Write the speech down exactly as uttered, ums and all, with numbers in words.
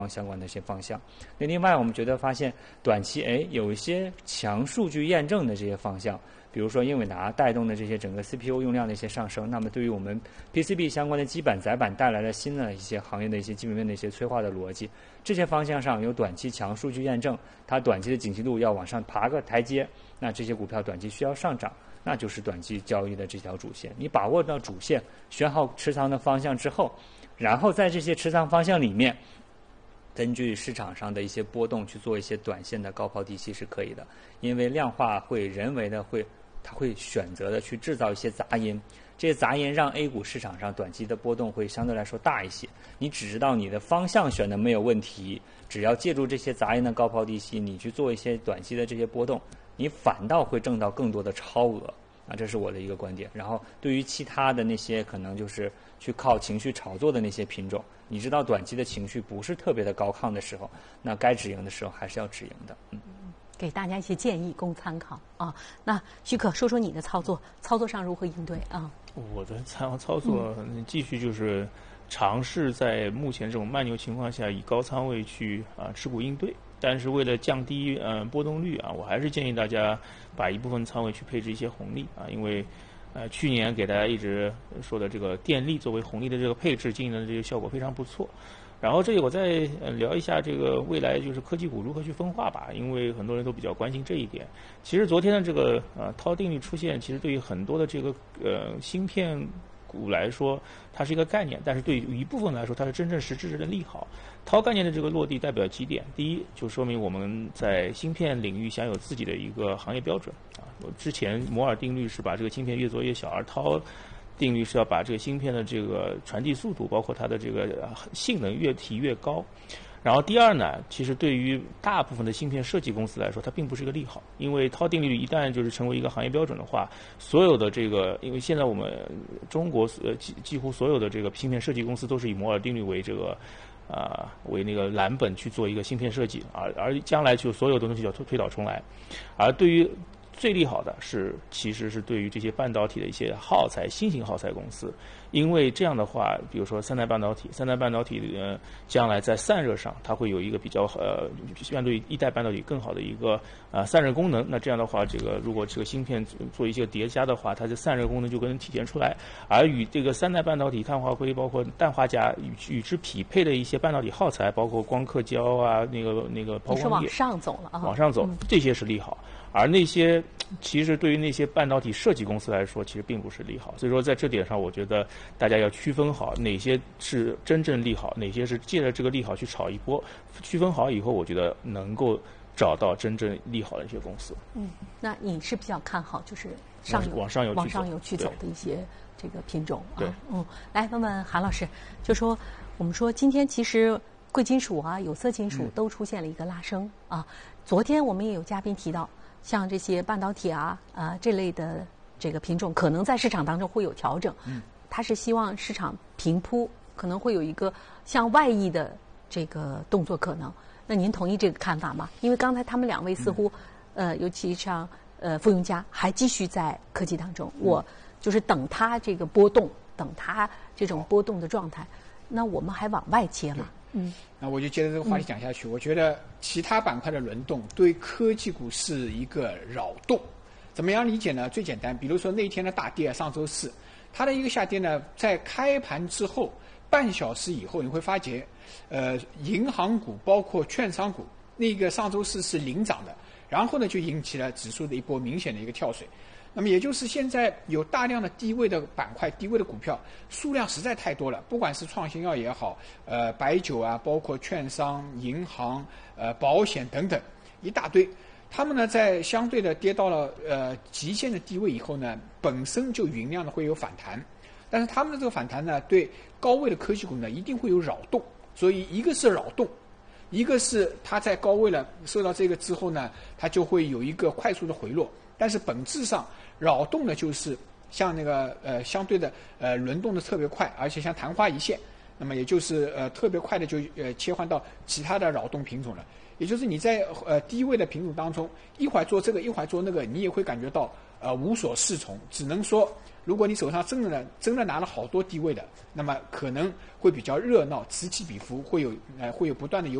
相关的一些方向。那另外我们觉得发现短期哎有一些强数据验证的这些方向，比如说英伟达带动的这些整个 C P U 用量的一些上升，那么对于我们 P C B 相关的基板载板带来了新的一些行业的一些基本面的一些催化的逻辑，这些方向上有短期强数据验证，它短期的景气度要往上爬个台阶，那这些股票短期需要上涨，那就是短期交易的这条主线。你把握到主线，选好持仓的方向之后，然后在这些持仓方向里面根据市场上的一些波动去做一些短线的高抛低吸是可以的，因为量化会人为的会它会选择的去制造一些杂音，这些杂音让 A 股市场上短期的波动会相对来说大一些。你只知道你的方向选的没有问题，只要借助这些杂音的高抛低吸，你去做一些短期的这些波动，你反倒会挣到更多的超额啊，这是我的一个观点。然后对于其他的那些可能就是去靠情绪炒作的那些品种，你知道短期的情绪不是特别的高亢的时候，那该止盈的时候还是要止盈的。嗯， 给大家一些建议供参考啊。那许可说说你的操作，操作上如何应对啊？ 我的操操作继续就是尝试在目前这种慢牛情况下以高仓位去啊持股应对。但是为了降低呃波动率啊，我还是建议大家把一部分仓位去配置一些红利啊，因为呃去年给大家一直说的这个电力作为红利的这个配置，经营的这个效果非常不错。然后这里我再呃聊一下这个未来就是科技股如何去分化吧，因为很多人都比较关心这一点。其实昨天的这个呃涛定律出现，其实对于很多的这个呃芯片股来说，它是一个概念，但是对于一部分来说，它是真正实质的利好。涛概念的这个落地代表几点？第一，就说明我们在芯片领域享有自己的一个行业标准啊。之前摩尔定律是把这个芯片越做越小，而涛定律是要把这个芯片的这个传递速度，包括它的这个性能越提越高。然后第二呢，其实对于大部分的芯片设计公司来说，它并不是一个利好，因为涛定律一旦就是成为一个行业标准的话，所有的这个，因为现在我们中国呃几几乎所有的这个芯片设计公司都是以摩尔定律为这个啊、呃、为那个蓝本去做一个芯片设计，而而将来就所有的东西要推推倒重来，而对于最利好的是，其实是对于这些半导体的一些耗材、新型耗材公司，因为这样的话，比如说三代半导体，三代半导体呃，将来在散热上，它会有一个比较呃，相对于一代半导体更好的一个呃散热功能。那这样的话，这个如果这个芯片做一些叠加的话，它的散热功能就可能体现出来。而与这个三代半导体碳化硅包括氮化镓与与之匹配的一些半导体耗材，包括光刻胶啊，那个那个抛光液， 你是往上走了啊？ 往上走，这些是利好。而那些其实对于那些半导体设计公司来说，其实并不是利好。所以说在这点上，我觉得大家要区分好哪些是真正利好，哪些是借着这个利好去炒一波。区分好以后，我觉得能够找到真正利好的一些公司。 嗯，那你是比较看好就是上游往上游往上游去走的一些这个品种啊？ 对， 嗯，来问问韩老师，就说我们说今天其实贵金属啊、有色金属都出现了一个拉升、嗯、啊。昨天我们也有嘉宾提到。像这些半导体啊，啊、呃、这类的这个品种，可能在市场当中会有调整。嗯，他是希望市场平铺，可能会有一个向外溢的这个动作可能。那您同意这个看法吗？因为刚才他们两位似乎，嗯、呃，尤其像呃傅永嘉还继续在科技当中，我就是等它这个波动，等它这种波动的状态，那我们还往外切嘛？ 嗯，那我就接着这个话题讲下去。嗯、我觉得其他板块的轮动对科技股是一个扰动，怎么样理解呢？最简单，比如说那天的大跌，上周四，它的一个下跌呢，在开盘之后半小时以后，你会发觉，呃，银行股包括券商股，那个上周四是领涨的，然后呢就引起了指数的一波明显的一个跳水。那么也就是现在有大量的低位的板块、低位的股票数量实在太多了，不管是创新药也好，呃，白酒啊，包括券商、银行、呃，保险等等一大堆，他们呢在相对的跌到了呃极限的低位以后呢，本身就酝酿的会有反弹，但是他们的这个反弹呢，对高位的科技股呢一定会有扰动，所以一个是扰动。一个是它在高位了，受到这个之后呢，它就会有一个快速的回落。但是本质上扰动呢，就是像那个呃相对的呃轮动的特别快，而且像昙花一现，那么也就是呃特别快的就呃切换到其他的扰动品种了。也就是你在呃低位的品种当中，一会儿做这个，一会儿做那个，你也会感觉到呃无所适从，只能说，如果你手上真的真的拿了好多低位的，那么可能会比较热闹，此起彼伏，会有呃会有不断的有